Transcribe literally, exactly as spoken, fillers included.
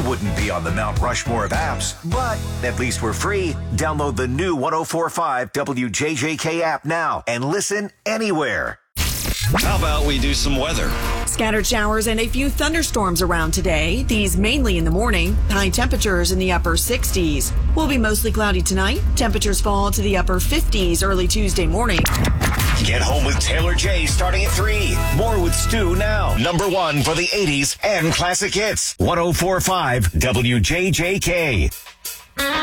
wouldn't be on the Mount Rushmore of apps, but at least we're free. Download the new one oh four point five W J J K app now and listen anywhere. How about we do some weather? Scattered showers and a few thunderstorms around today. These mainly in the morning. High temperatures in the upper sixties. Will be mostly cloudy tonight. Temperatures fall to the upper fifties early Tuesday morning. Get home with Taylor J starting at three. More with Stu now. Number one for the eighties and classic hits. one oh four point five W J J K.